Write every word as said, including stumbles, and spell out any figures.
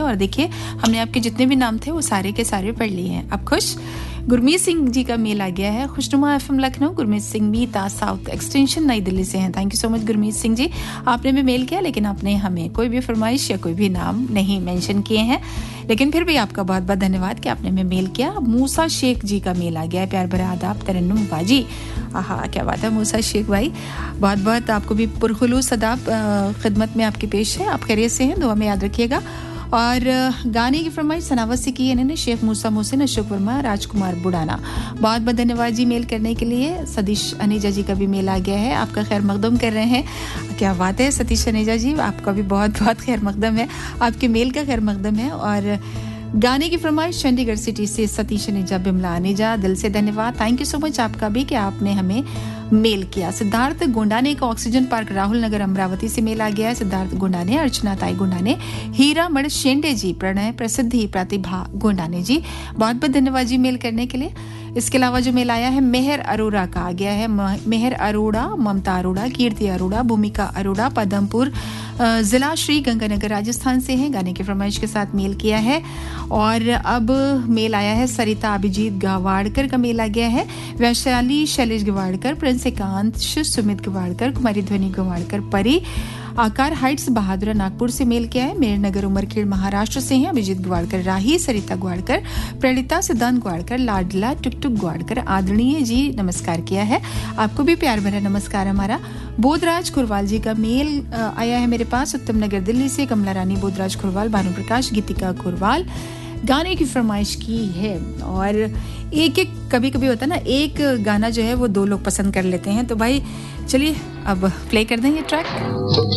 और देखिए हमने आपके जितने भी नाम थे वो सारे के सारे पढ़ लिए हैं। अब खुश। गुरमीत सिंह जी का मेल आ गया है। खुशनुमा एफएम लखनऊ, गुरमीत सिंह मीता साउथ एक्सटेंशन नई दिल्ली से हैं। Thank you so much Gurmeet Singh ji, आपने भी मेल किया लेकिन आपने हमें कोई भी फरमाइश या कोई भी नाम नहीं मेंशन किए हैं, लेकिन फिर भी आपका बहुत बहुत धन्यवाद कि आपने हमें मेल किया। मूसा शेख जी का मेल आ गया है। प्यार भरा आदाब तरन्नुम बाजी। आहा क्या बात है मूसा शेख भाई, बहुत बहुत आपको भी पुरखुलूस आदाब खिदमत में आपकी पेश है। आप खैरियत से हैं, दुआ में याद रखिएगा। और गाने की फरमाइश सनावत से की इन्होंने शेख मूसा मोहसिन, अशोक वर्मा, राजकुमार बुडाना। बहुत बहुत धन्यवाद जी मेल करने के लिए। सतीश अनेजा जी का भी मेल आ गया है, आपका खैर मकदम कर रहे हैं। क्या बात है सतीश अनेजा जी, आपका भी बहुत बहुत खैर मकदम है, आपके मेल का खैर मकदम है। और गाने की फरमाइश चंडीगढ़ सिटी से सतीश अनेजा बिमला अनेजा, दिल से धन्यवाद। थैंक यू सो मच आपका भी कि आपने हमें मेल किया। सिद्धार्थ गोंडाने का ऑक्सीजन पार्क राहुल नगर अमरावती से मेल आ गया है। सिद्धार्थ गोंडाने, अर्चना ताई गोंडाने, हीरा मड़ शेंडे जी, प्रणय प्रसिद्धि, प्रतिभा गोंडाने जी, बहुत बहुत धन्यवाद जी मेल करने के लिए। इसके अलावा जो मेल आया है मेहर अरोड़ा का आ गया है। मेहर अरोड़ा, ममता अरोड़ा, कीर्ति अरोड़ा, भूमिका अरोड़ा, पदमपुर जिला श्री गंगानगर राजस्थान से हैं। गाने की फरमाइश के साथ मेल किया है। और अब मेल आया है सरिता अभिजीत गवाड़कर का मेल आ गया है। वैशाली शैलेश गवाड़कर, प्रिंस एकांत, सुमित गवाड़कर, कुमारी ध्वनि गवाड़कर, परी आकार हाइट्स बहादुर नागपुर से मेल किया है। मेरे नगर उमरखेड़ महाराष्ट्र से हैं। अभिजीत ग्वाड़कर, राही, सरिता ग्वाड़कर, प्रणिता सिद्धांत ग्वाड़कर, लाडला टुकटुक ग्वाड़कर, आदरणीय जी नमस्कार किया है। आपको भी प्यार भरा नमस्कार हमारा। बोधराज खुरवाल जी का मेल आया है मेरे पास, उत्तम नगर दिल्ली से। कमला रानी, बोधराज खुरवाल, भानु प्रकाश, गीतिका खुरवाल, गाने की फरमाइश की है। और एक एक कभी कभी होता है ना, एक गाना जो है वो दो लोग पसंद कर लेते हैं, तो भाई चलिए अब प्ले कर दें ये ट्रैक।